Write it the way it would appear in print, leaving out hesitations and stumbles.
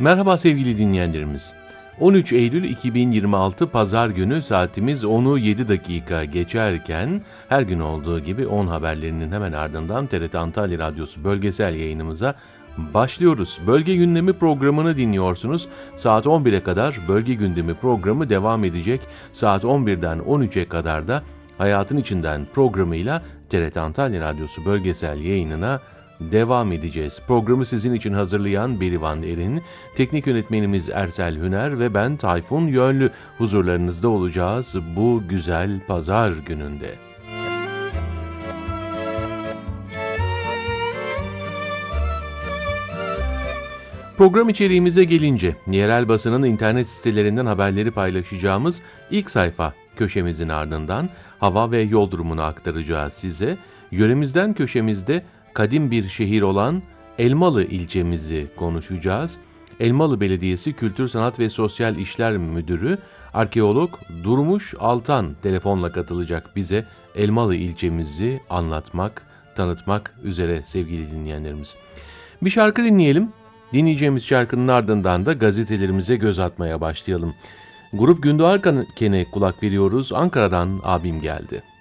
Merhaba sevgili dinleyenlerimiz. 13 Eylül 2026 Pazar günü saatimiz 10'u 7 dakika geçerken her gün olduğu gibi 10 haberlerinin hemen ardından TRT Antalya Radyosu bölgesel yayınımıza başlıyoruz. Bölge Gündemi programını dinliyorsunuz. Saat 11'e kadar Bölge Gündemi programı devam edecek. Saat 11'den 13'e kadar da Hayatın İçinden programıyla TRT Antalya Radyosu bölgesel yayınına devam edeceğiz. Programı sizin için hazırlayan Berivan Erin, teknik yönetmenimiz Ersel Hüner ve ben Tayfun Yönlü huzurlarınızda olacağız bu güzel pazar gününde. Program içeriğimize gelince, yerel basının internet sitelerinden haberleri paylaşacağımız ilk sayfa köşemizin ardından hava ve yol durumunu aktaracağız size. Yöremizden köşemizde kadim bir şehir olan Elmalı ilçemizi konuşacağız. Elmalı Belediyesi Kültür, Sanat ve Sosyal İşler Müdürü arkeolog Durmuş Altan telefonla katılacak bize Elmalı ilçemizi anlatmak, tanıtmak üzere sevgili dinleyenlerimiz. Bir şarkı dinleyelim. Dinleyeceğimiz şarkının ardından da gazetelerimize göz atmaya başlayalım. Grup Gündoğar Ken'e kulak veriyoruz. Ankara'dan abim geldi.